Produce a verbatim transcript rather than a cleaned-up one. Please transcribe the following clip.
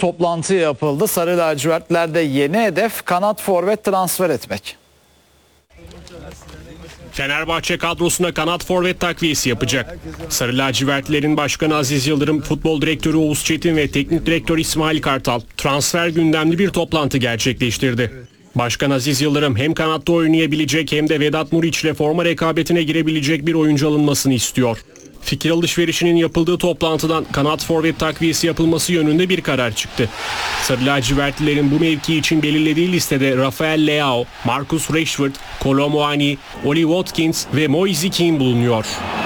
toplantı yapıldı. Sarı lacivertlerde yeni hedef kanat forvet transfer etmek. Fenerbahçe kadrosuna kanat forvet takviyesi yapacak. Sarı lacivertlerin başkanı Aziz Yıldırım, futbol direktörü Oğuz Çetin ve teknik direktör İsmail Kartal transfer gündemli bir toplantı gerçekleştirdi. Başkan Aziz Yıldırım hem kanatta oynayabilecek hem de Vedat Muriç ile forma rekabetine girebilecek bir oyuncu alınmasını istiyor. Fikir alışverişinin yapıldığı toplantıdan kanat forvet takviyesi yapılması yönünde bir karar çıktı. Sarı lacivertlilerin bu mevki için belirlediği listede Rafael Leao, Marcus Rashford, Kolo Muani, Oli Watkins ve Moise Kean bulunuyor.